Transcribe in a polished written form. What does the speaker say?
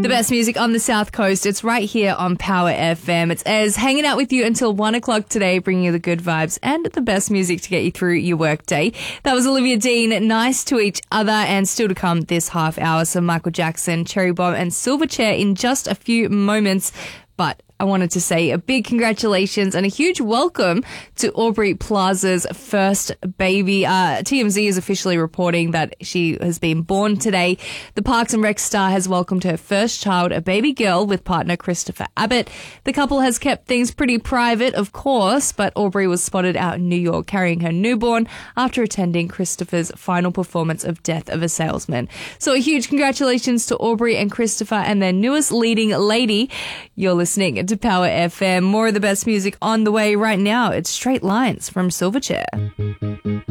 The best music on the South Coast. It's right here on Power FM. It's Ez hanging out with you until 1 o'clock today, bringing you the good vibes and the best music to get you through your workday. That was Olivia Dean, Nice to Each Other, and still to come this half hour, some Michael Jackson, Cherry Bomb and Silverchair in just a few moments. But I wanted to say a big congratulations and a huge welcome to Aubrey Plaza's first baby. TMZ is officially reporting that she has been born today. The Parks and Rec star has welcomed her first child, a baby girl, with partner Christopher Abbott. The couple has kept things pretty private, of course, but Aubrey was spotted out in New York carrying her newborn after attending Christopher's final performance of Death of a Salesman. So a huge congratulations to Aubrey and Christopher and their newest leading lady. You're listening to Power FM. More of the best music on the way right now. It's Straight Lines from Silverchair.